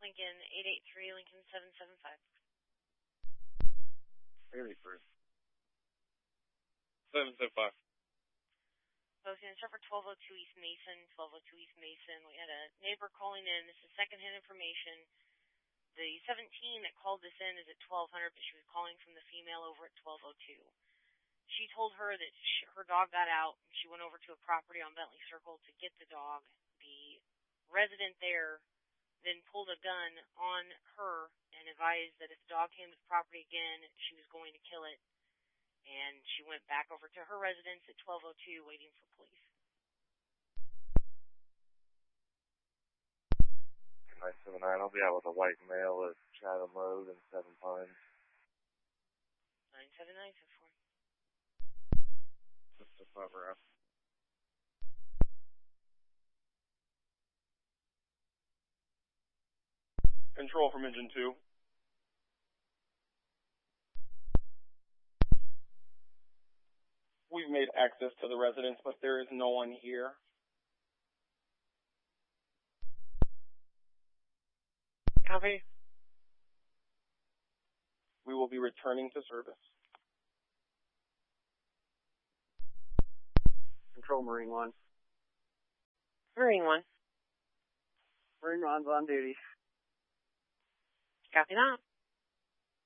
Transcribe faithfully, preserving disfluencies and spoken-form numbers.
Lincoln, eight eight three, Lincoln seven seven five. eighty-three. seven seven five. I was going to start for twelve oh two East Mason, twelve oh two East Mason. We had a neighbor calling in. This is secondhand information. The seventeen that called this in is at twelve hundred, but she was calling from the female over at twelve oh two. She told her that she, her dog got out. She went over to a property on Bentley Circle to get the dog. The resident there then pulled a gun on her and advised that if the dog came to the property again, she was going to kill it. And she went back over to her residence at twelve oh two waiting for police. nine seven nine, I'll be out with a white male at Chatham Road in Seven Pines. nine seven nine, so four. Just a cover up. Control from engine two. We've made access to the residence, but there is no one here. Copy. We will be returning to service. Control Marine one. Marine one. Marine one's on duty. Copy that.